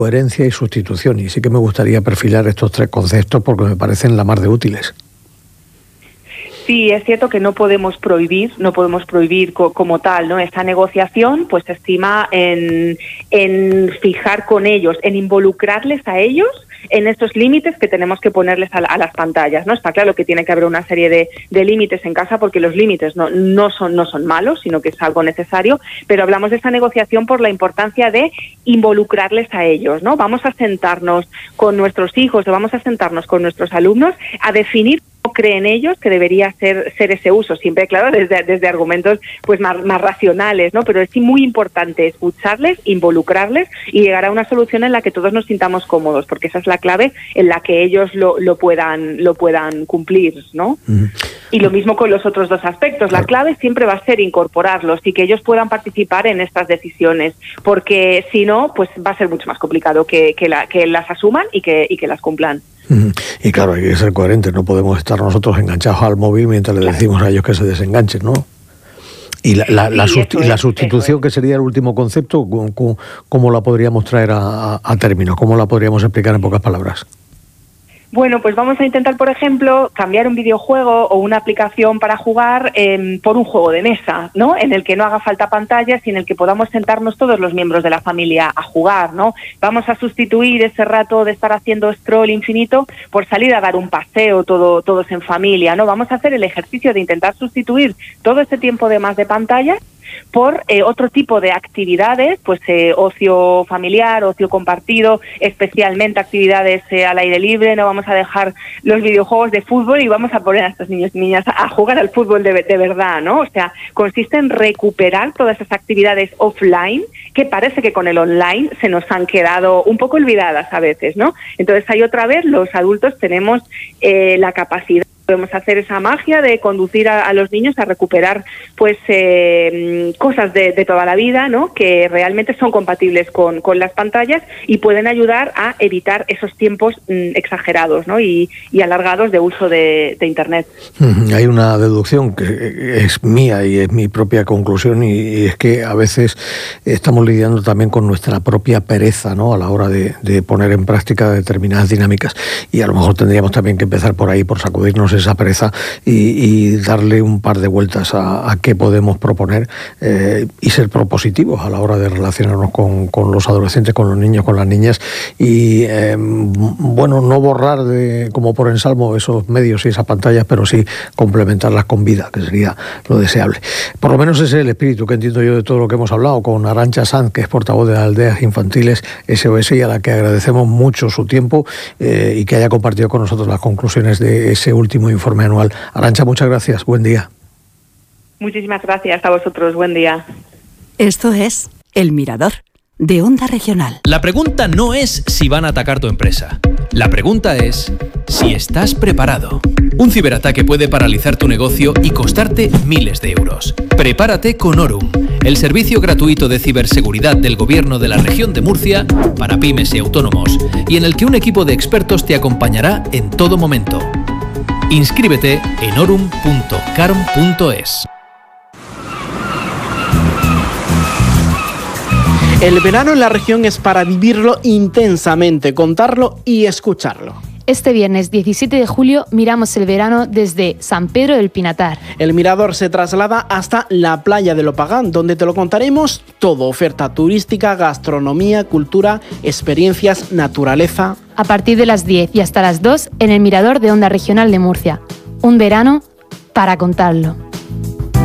coherencia y sustitución. Y sí que me gustaría perfilar estos 3 conceptos porque me parecen la mar de útiles. Sí, es cierto que no podemos prohibir como tal, ¿no? Esta negociación pues se estima en fijar con ellos, en involucrarles a ellos en estos límites que tenemos que ponerles a las pantallas, ¿no? Está claro que tiene que haber una serie de límites en casa porque los límites no son malos, sino que es algo necesario, pero hablamos de esta negociación por la importancia de involucrarles a ellos, ¿no? Vamos a sentarnos con nuestros hijos o vamos a sentarnos con nuestros alumnos a definir cómo creen ellos que debería ser ese uso, siempre claro desde argumentos pues más racionales, ¿no? Pero es muy importante escucharles, involucrarles y llegar a una solución en la que todos nos sintamos cómodos, porque esa es la clave en la que ellos lo puedan cumplir, ¿no? Y lo mismo con los otros 2 aspectos. La clave siempre va a ser incorporarlos y que ellos puedan participar en estas decisiones, porque si no, pues va a ser mucho más complicado que las asuman y que las cumplan. Y claro, hay que ser coherentes, no podemos estar nosotros enganchados al móvil mientras le decimos a ellos que se desenganchen, ¿no? Y la sustitución, que sería el último concepto, ¿cómo la podríamos traer a término? ¿Cómo la podríamos explicar en pocas palabras? Bueno, pues vamos a intentar, por ejemplo, cambiar un videojuego o una aplicación para jugar por un juego de mesa, ¿no? En el que no haga falta pantallas y en el que podamos sentarnos todos los miembros de la familia a jugar, ¿no? Vamos a sustituir ese rato de estar haciendo scroll infinito por salir a dar un paseo todos en familia, ¿no? Vamos a hacer el ejercicio de intentar sustituir todo ese tiempo de más de pantallas por otro tipo de actividades, pues ocio familiar, ocio compartido, especialmente actividades al aire libre. No vamos a dejar los videojuegos de fútbol y vamos a poner a estos niños y niñas a jugar al fútbol de verdad, ¿no? O sea, consiste en recuperar todas esas actividades offline que parece que con el online se nos han quedado un poco olvidadas a veces, ¿no? Entonces ahí otra vez los adultos tenemos la capacidad, podemos hacer esa magia de conducir a los niños a recuperar pues cosas de toda la vida, ¿no? Que realmente son compatibles con las pantallas y pueden ayudar a evitar esos tiempos exagerados, ¿no? y alargados de uso de Internet. Hay una deducción que es mía y es mi propia conclusión, y es que a veces estamos lidiando también con nuestra propia pereza, ¿no? A la hora de poner en práctica determinadas dinámicas, y a lo mejor tendríamos también que empezar por ahí, por sacudirnos esa pereza y darle un par de vueltas a qué podemos proponer y ser propositivos a la hora de relacionarnos con los adolescentes, con los niños, con las niñas, y bueno, no borrar como por ensalmo esos medios y esas pantallas, pero sí complementarlas con vida, que sería lo deseable. Por lo menos ese es el espíritu que entiendo yo de todo lo que hemos hablado con Arantxa Sanz, que es portavoz de las Aldeas Infantiles SOS, y a la que agradecemos mucho su tiempo y que haya compartido con nosotros las conclusiones de ese último informe anual. Arantxa, muchas gracias. Buen día. Muchísimas gracias a vosotros. Buen día. Esto es El Mirador, de Onda Regional. La pregunta no es si van a atacar tu empresa. La pregunta es si estás preparado. Un ciberataque puede paralizar tu negocio y costarte miles de euros. Prepárate con Orum, el servicio gratuito de ciberseguridad del Gobierno de la Región de Murcia para pymes y autónomos, y en el que un equipo de expertos te acompañará en todo momento. Inscríbete en orum.carm.es. El verano en la región es para vivirlo intensamente, contarlo y escucharlo. Este viernes 17 de julio miramos el verano desde San Pedro del Pinatar. El mirador se traslada hasta la playa de Lopagán, donde te lo contaremos todo: oferta turística, gastronomía, cultura, experiencias, naturaleza. A partir de las 10 y hasta las 2 en el Mirador de Onda Regional de Murcia. Un verano para contarlo.